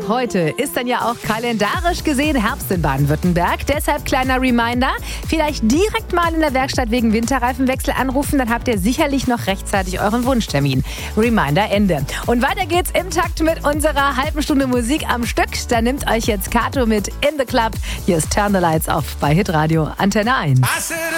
heute ist dann ja auch kalendarisch gesehen Herbst in Baden-Württemberg. Deshalb kleiner Reminder, vielleicht direkt mal in der Werkstatt wegen Winterreifenwechsel anrufen, dann habt ihr sicherlich noch rechtzeitig euren Wunschtermin. Reminder Ende. Und weiter geht's im Takt mit unserer halben Stunde Musik am Stück. Da nimmt euch jetzt Kato mit In the Club. Hier ist Turn the Lights Off bei Hitradio Antenne 1.